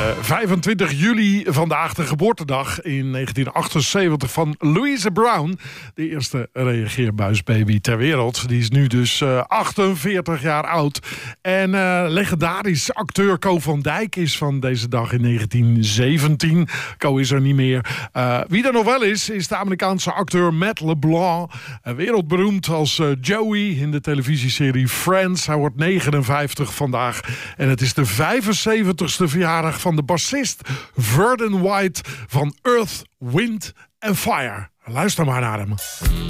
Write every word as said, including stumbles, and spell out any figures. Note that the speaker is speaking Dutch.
vijfentwintig juli vandaag, de geboortedag in negentien achtenzeventig van Louise Brown. De eerste reageerbuisbaby ter wereld. Die is nu dus uh, achtenveertig jaar oud. En uh, legendarisch acteur Co van Dijk is van deze dag in negentien zeventien. Co is er niet meer. Uh, wie er nog wel is, is de Amerikaanse acteur Matt LeBlanc. Uh, wereldberoemd als uh, Joey in de televisieserie Friends. Hij wordt negenenvijftig vandaag. En het is de vijfenzeventigste verjaardag van de bassist Verdon White van Earth, Wind and Fire. Luister maar naar hem.